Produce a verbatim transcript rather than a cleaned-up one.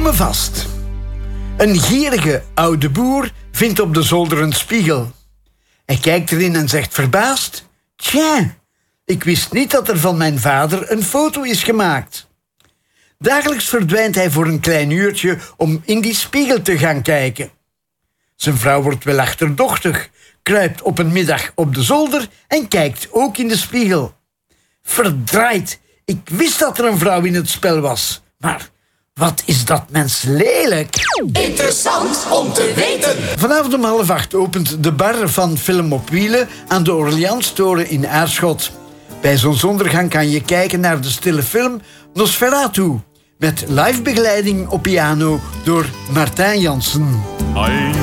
me vast. Een gierige oude boer vindt op de zolder een spiegel. Hij kijkt erin en zegt verbaasd: tja, ik wist niet dat er van mijn vader een foto is gemaakt. Dagelijks verdwijnt hij voor een klein uurtje om in die spiegel te gaan kijken. Zijn vrouw wordt wel achterdochtig, kruipt op een middag op de zolder en kijkt ook in de spiegel. Verdraaid, ik wist dat er een vrouw in het spel was. Maar wat is dat mens lelijk? Interessant om te weten. Vanavond om half acht opent de bar van Film op Wielen aan de Orleanstoren in Aarschot. Bij zonsondergang kan je kijken naar de stille film Nosferatu, met live begeleiding op piano door Martijn Jansen.